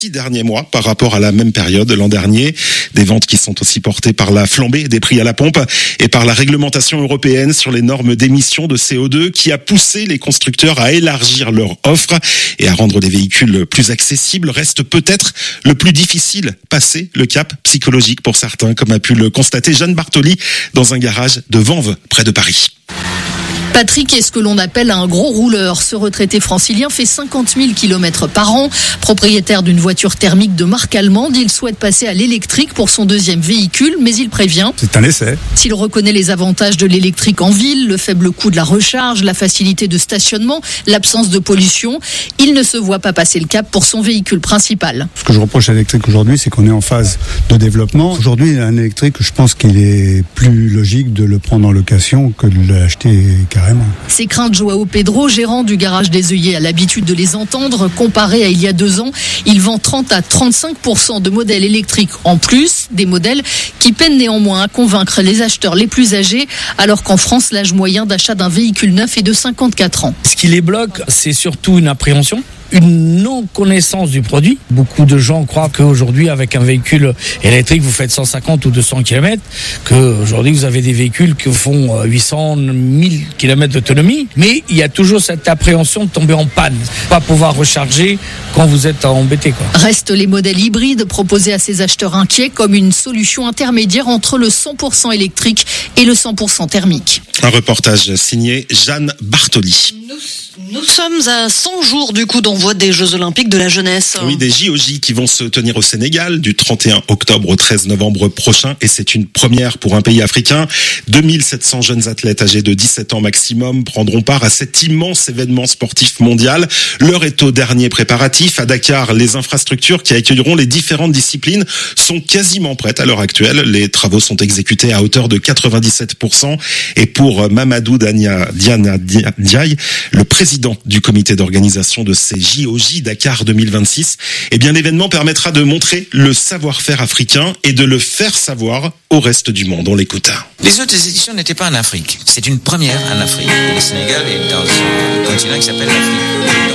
6 derniers mois par rapport à la même période l'an dernier. Des ventes qui sont aussi portées par la flambée des prix à la pompe et par la réglementation européenne sur les normes d'émissions de CO2 qui a poussé les constructeurs à élargir leur offre et à rendre les véhicules plus accessibles. Reste peut-être le plus difficile, passer le cap psychologique pour certains, comme a pu le constater Jeanne Bartoli dans un garage de Vanves, près de Paris. Patrick est ce que l'on appelle un gros rouleur. Ce retraité francilien fait 50 000 km par an. Propriétaire d'une voiture thermique de marque allemande, il souhaite passer à l'électrique pour son deuxième véhicule, mais il prévient. C'est un essai. S'il reconnaît les avantages de l'électrique en ville, le faible coût de la recharge, la facilité de stationnement, l'absence de pollution, il ne se voit pas passer le cap pour son véhicule principal. Ce que je reproche à l'électrique aujourd'hui, c'est qu'on est en phase de développement. Aujourd'hui, un électrique, je pense qu'il est plus logique de le prendre en location que de l'acheter carrément. Ces craintes, Joao Pedro, gérant du garage des œillets, a l'habitude de les entendre. Comparé à il y a 2 ans, il vend 30 à 35% de modèles électriques en plus, des modèles qui peinent néanmoins à convaincre les acheteurs les plus âgés, alors qu'en France, l'âge moyen d'achat d'un véhicule neuf est de 54 ans. Ce qui les bloque, c'est surtout une appréhension, une non-connaissance du produit. Beaucoup de gens croient qu'aujourd'hui, avec un véhicule électrique, vous faites 150 ou 200 km, qu'aujourd'hui, vous avez des véhicules qui font 800, 1000 km d'autonomie. Mais il y a toujours cette appréhension de tomber en panne, pas pouvoir recharger quand vous êtes embêté, quoi. Restent les modèles hybrides proposés à ces acheteurs inquiets comme une solution intermédiaire entre le 100% électrique et le 100% thermique. Un reportage signé Jeanne Bartoli. Nous sommes à 100 jours du coup d'envoi des Jeux Olympiques de la jeunesse. Oui, des JOJ qui vont se tenir au Sénégal du 31 octobre au 13 novembre prochain et c'est une première pour un pays africain. 2700 jeunes athlètes âgés de 17 ans maximum prendront part à cet immense événement sportif mondial. L'heure est au dernier préparatif. À Dakar, les infrastructures qui accueilleront les différentes disciplines sont quasiment prêtes à l'heure actuelle. Les travaux sont exécutés à hauteur de 97% et pour Mamadou Diana Diaye, le président du comité d'organisation de ces JOJ Dakar 2026, eh bien l'événement permettra de montrer le savoir-faire africain et de le faire savoir au reste du monde. On l'écoute. Les autres éditions n'étaient pas en Afrique. C'est une première en Afrique. Le Sénégal est dans un continent qui s'appelle l'Afrique.